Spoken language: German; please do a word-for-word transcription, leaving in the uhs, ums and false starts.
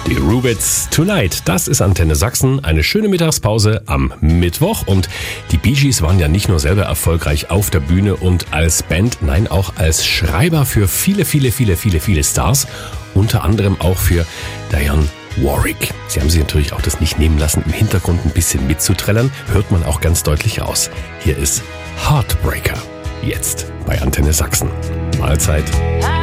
Die Rubits Tonight, das ist Antenne Sachsen. Eine schöne Mittagspause am Mittwoch. Und die Bee Gees waren ja nicht nur selber erfolgreich auf der Bühne und als Band, nein, auch als Schreiber für viele, viele, viele, viele, viele Stars. Unter anderem auch für Dionne Warwick. Sie haben sich natürlich auch das nicht nehmen lassen, im Hintergrund ein bisschen mitzuträllern. Hört man auch ganz deutlich raus. Hier ist Heartbreaker. Jetzt bei Antenne Sachsen. Mahlzeit.